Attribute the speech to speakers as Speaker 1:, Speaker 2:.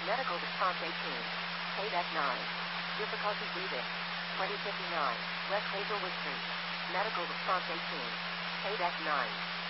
Speaker 1: Medical response 18. KDEC 9. Difficulty breathing. 2059. West Hazelwood Street. Medical response 18. KDEC 9.